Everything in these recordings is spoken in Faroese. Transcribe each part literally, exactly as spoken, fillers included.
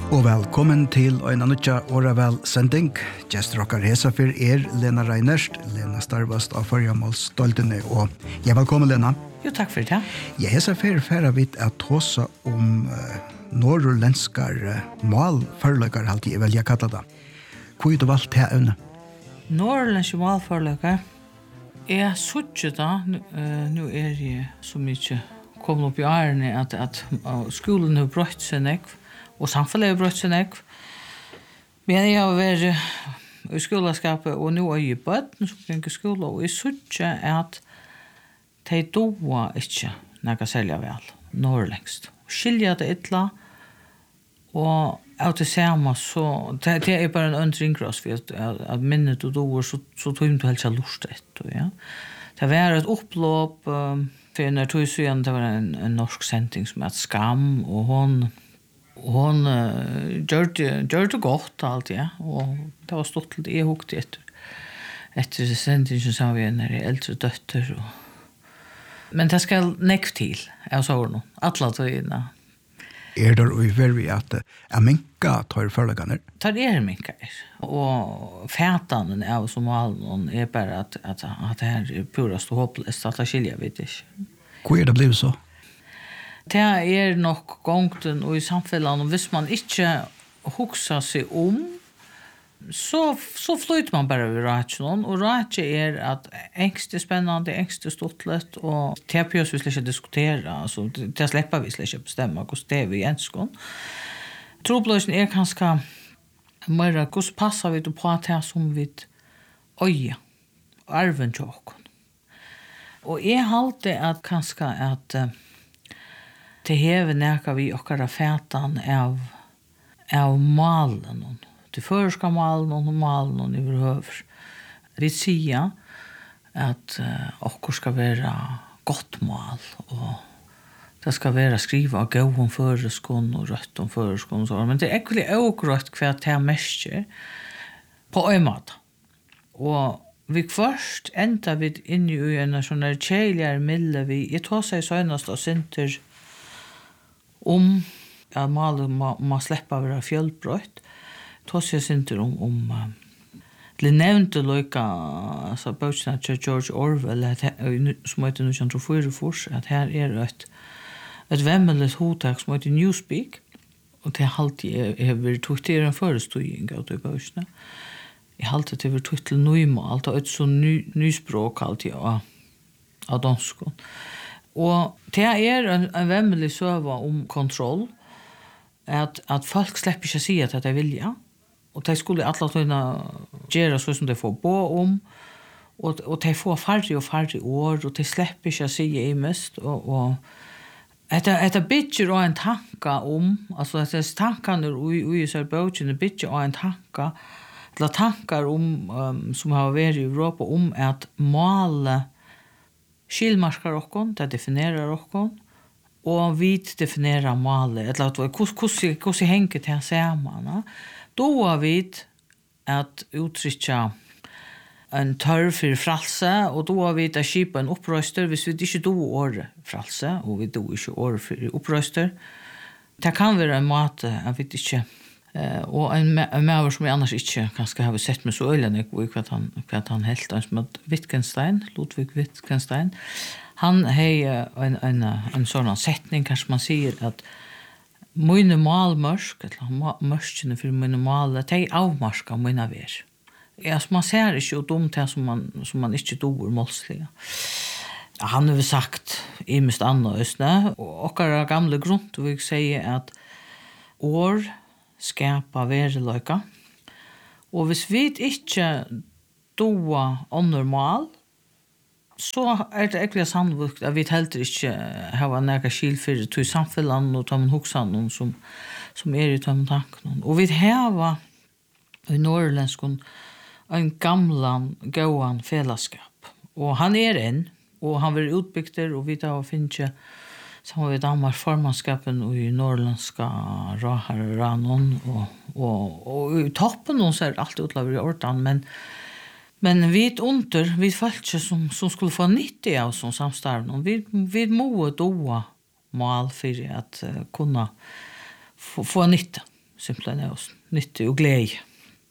Og velkommen til en annutja åravel sending. Gjest rockar hesa for er Lena Reinerst. Lena starvast av Førjamåls Stoltene. Og jeg velkommen, Lena. Jo, takk for det. Jeg hesa for færa vidt at tåsa om uh, norrlenskar uh, malførløkar, alltid jeg velger kalla det. Hvor er det valgt her øvne? Norrlenske malførløkar er suttje da. Uh, nå er jeg så mye kommet opp i ærene at, at uh, skolen har brøtt seg nekv. Og samfunnet har brøtt seg nekv. Men jeg har vært i skolaskapet, og nå er jeg bøtten som ganger skola, og jeg synes at de doa ikke når jeg selger vel, norrlengst. Skilja det ytla, og av det samme, så det, det er bare en undring oss, for at, at minnet du doer, så, så tog du helst lust etter. Ja. Det var et opplåp, um, for når tog så igjen, det var en, en norsk sending som het Skam, og hun hon uh, gjør, det, gjør det godt alt, ja. Og det var stått litt jeg hukte etter etter sendingen som vi er når jeg er eldre døtter. Og... Men det skal nekv til, jeg sa noe. Alle tøyene. Er det jo veldig at jeg minka tar forløkene? Tar er minka. Og fætanen av som alle er bare at, at, at det her er purast og håpløst, at det skiljer vi ikke. Hvor er det blevet så? Det er nok gongten og i samfunnet, og hvis man ikke hukser seg om, så, så flyter man bare over ratjen. Og ratje er at engst er spennende, engst er stortlet, og det er vi ikke diskutere, altså, det slipper vi ikke bestemme hvordan det er vi ønsker. Trobløsning er kanskje mer, hvordan passer vi på det som vi øye, arven til oss. Og jeg halte at kanskje at det hever nækka vi okkara fætan av, av malen. Det føreska malen og malen i overhøver. Vi sier at uh, okkar skal være godt mal, og det skal være skriva av gau om føreskån og rødt om føreskån. Men det er egentlig akkurat hva det er mest på øymat. Og vi først enda vi inn i en sånn kjeiligere milde vi, jeg tar seg søgnast og sinter om at malet må, må slippe å være fjellbrøtt. Tås jeg synter om, om uh, det nevnte løyka altså, bøtjene til George Orwell at, som heter nittjen fyrtifire at her er et, et vemmelig hotak som heter Newspeak og det er alltid jeg har vært tog til en forestøying av det bøtjene. Jeg har alltid vært tog til nøymål og et sånn ny, nyspråk alltid av, av dansk. Og det er en, en vemmelig søva om kontroll, at, at folk slipper ikke å si at det er vilja, og de skulle alle tøyne gjøre så som de får bo om, og, og de får færre og færre år, og de slipper ikke å si i mest, og, og etter, etter bygger også en tanke om, altså etter tankene i U S A-bøkene bygger også en tanke, eller tanker om, um, som har vært i Europa, om at male skilmarskar okkon, det definerar okkon, og vi definerar malet, eller hvordan henger det sammen. Da har vi at uttrykja en tørr for fralse, og da har vi at skipa en opprøster, hvis vi ikke do året fralse, og vi do ikke året for opprøster. Det kan være en måte, jeg vet ikke, Uh, og en maver som jeg annars ikke kanskje har sett med så øyne hva han, hva han helt han som het Wittgenstein, Ludwig Wittgenstein han har en, en, en sånn setning kanskje man sier at mine malmørsk eller mørskene for mine mal de avmarska mine ver altså, man ser ikke dumt det som man, som man ikke doer målslig han har sagt i mest annet og okkara gamle grunn vil jeg si at år skapa veriløyka. Og hvis vi ikke doa onnormal, så er det egentlig sannvukt at vi heller ikke har nægget skilfyrir til samfunnet og ta med hoksan som, som er i ta med tanken. Og vi har i norrlenskon en gamlan, gåan fellesskap. Og han er en, og han vil utbygter, og vi da finner som vi damer formannskapen i norrländska rahar ranon och och och i toppen så är det alltid utlaver i ordan men men vi under vi falt som som skulle få nytta av som samstarv vi vi må doa mal för att uh, kunna få, få nytta simpelthen er også nyttig og glede.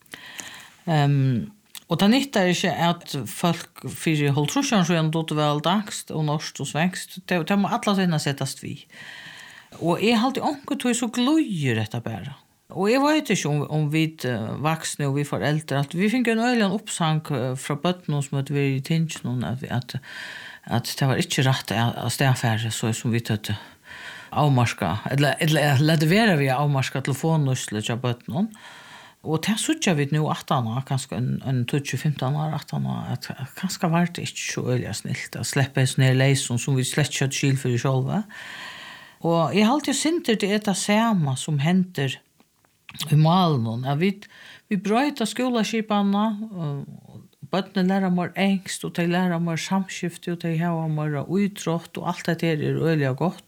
Um, og det nytter ikke at folk fyrir holdtrusjon så gjerne dotter vel dagst og norsk og svengst. Det, det må alle sinne settast vi. Og jeg har alltid ånket tog så gløyer dette bare. Og jeg vet ikke om, om vi vaksne og vi foreldre, at vi fikk en øyelig oppsang fra bøtten som at vi er i tingene, at, at, at det var ikke rett av stedfærre, så som vi tøtte avmarska, eller, eller lette være vi avmarska telefonnøsle til bøtten. Og det sutja vi nu atten år, kanskje en, en tjue femten år atten år, at kanskje var det ikke så øyelig snilt, at slippe en sånn her leison som vi slett kjøtt skyld for sjølve. Og jeg har alltid syntet til et av samme som henter i malen. Ja, vi, vi brøyta skoleskipene, og bøttene lærer mer engst, og de lærer mer samskifte, og de har mer utrått, og alt det er øyelig godt.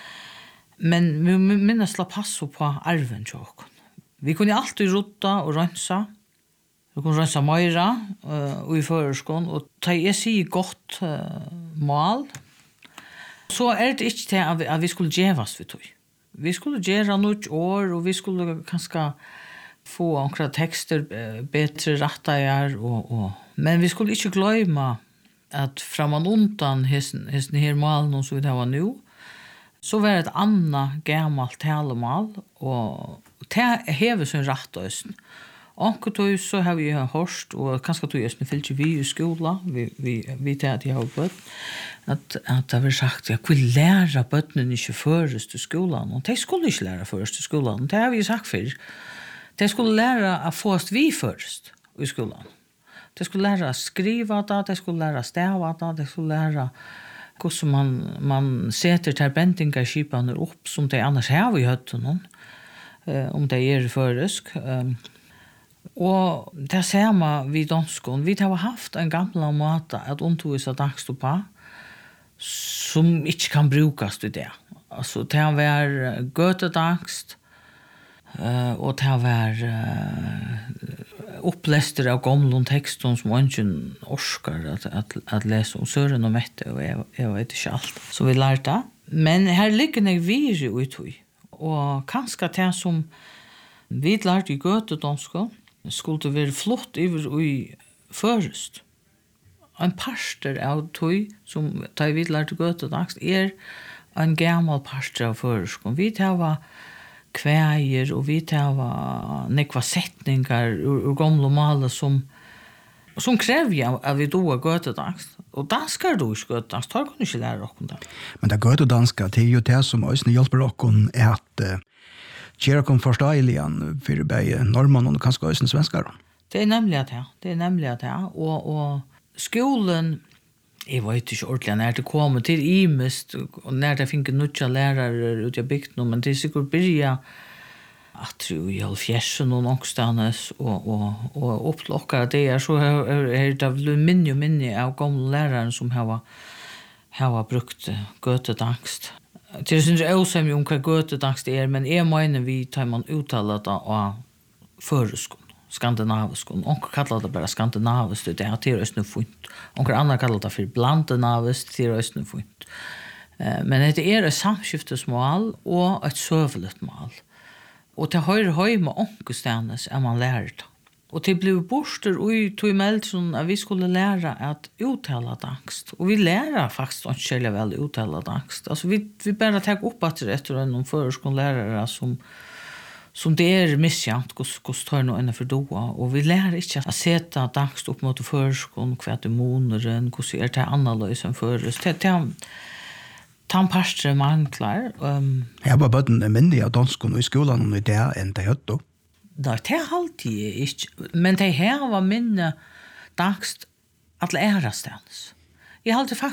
Men vi minnes la passe på arven til oss. Vi kunne alltid rota og rønsa. Vi kunne rønsa møyra uh, og i føreskånd, og da jeg sier godt uh, mal, så er det ikke til at vi, at vi skulle gjevas vi tog. Vi skulle gjøre noe år, og vi skulle kanskje få omkring tekster bedre rettager, og, og, men vi skulle ikke glemme at framan undan hesten, hesten her malen som vi har nå, så var det et annet gammelt talemal, og det hever sin rett og østen. Anker tog så har vi hørt, og kanskje tog østen fylte vi i skola, vi, vi, vi til at jeg har bøtt, at, at det var sagt, ja, vi lærer bøttene ikke først til skolan, og de skulle ikke lære først til skolan, det har vi sagt før. De skulle lære å få oss vi først i skolan. De skulle lære å skrive det, de skulle lære å stave det, de skulle lære hvordan man, man setter til bendingerskipene opp som de annars har i høtten, eh, om de er først. Um, og det samme vi danskene, vi har haft en gamla måte at undervise dagst på, som ikke kan brukes til det. Altså, det har vært gøtedagst, uh, og det har vært uh, opplester av gamle tekster som man ikke orsker at, at, at lese om Søren og Mette, og jeg, jeg vet ikke alt. Så vi lærte. Men her ligger jeg videre uttøy, og kanskje det som vi lærte i gøtedansk, skulle det være flott over i først. En parster av tøy, som da vi lærte gøtedansk, er en gammel parster av først. Vi tar kvæger, og vi tar nekva setningar ur, ur gamle maler som, som krever at vi doer gøtedansk. Og danskar du ikke gøtedansk, tar kan du ikke lære oss det. Men det gøtedanska, det er jo det som også hjelper oss er at uh, gjør oss forståeligere for begge normann og kanskje også svenskere. Det er nemlig at det, det er nemlig at det. Og, og skolen, jeg vet ikke ordentlig når det kommer til imest, og når det finner nødja lærere ut i bygden, men det er sikkert byrja at tror i halvfjersen og nokstanes, og, og, og opplokkere det er, så er, er det vel minne og minne av gamle lærere som har, har brukt gøtedangst. Det synes jeg også om hva gøtedangst er, men jeg mener vi tar man uttalet av føreskolen. Skandinavisk, og onker kallar det bare skandinavisk, det er til østene funkt. Onker andre kallar det for blandenavisk, til østene funkt. Men det er et samskiftesmål og et søvelet mål. Og til høyre høy med onker stenes er man lærer det. Og til ble borster og tog meldt sånn at vi skulle lære at uttale dangst. Og vi lærer faktisk ikke kjellig vel uttale dangst. Altså vi, vi bare tar opp etter etter noen førskolelærere som som det er miskjent, hvordan tar noe enn for doa, og vi lærer ikke å sette dagst opp mot førskolen, hva er måneden, hvordan er det annerledes enn føres. Det er en parstre mangler. Um, jeg var bare den myndige av danskene i skolen, og det er enn det høtt da. Nei, det er alltid ikke, men det her var minne dagst at lære stedet. Jeg har alltid